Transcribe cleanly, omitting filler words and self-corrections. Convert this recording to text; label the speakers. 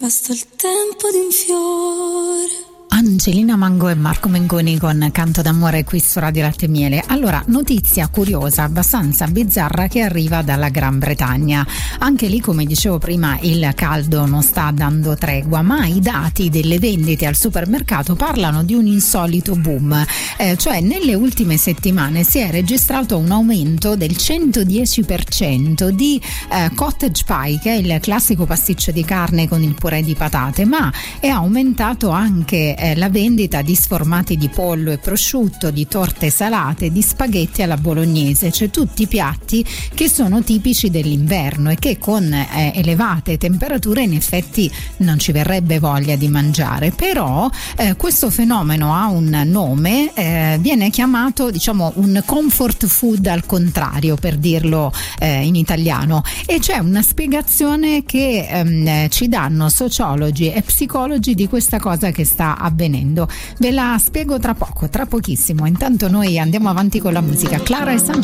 Speaker 1: Basta il tempo di un fiore.
Speaker 2: Angelina Mango e Marco Mengoni con Canto d'amore qui su Radio Latte e Miele. Allora, notizia curiosa, abbastanza bizzarra, che arriva dalla Gran Bretagna. Anche lì, come dicevo prima, il caldo non sta dando tregua, ma i dati delle vendite al supermercato parlano di un insolito boom. Cioè, nelle ultime settimane si è registrato un aumento del 110% di cottage pie, che è il classico pasticcio di carne con il purè di patate, ma è aumentato anche la vendita di sformati di pollo e prosciutto, di torte salate, di spaghetti alla bolognese, cioè tutti piatti che sono tipici dell'inverno e che con elevate temperature in effetti non ci verrebbe voglia di mangiare. Però questo fenomeno ha un nome, viene chiamato, diciamo, un comfort food al contrario, per dirlo in italiano, e c'è una spiegazione che ci danno sociologi e psicologi di questa cosa che sta avvenendo. Ve la spiego tra pochissimo. Intanto noi andiamo avanti con la musica. Clara e San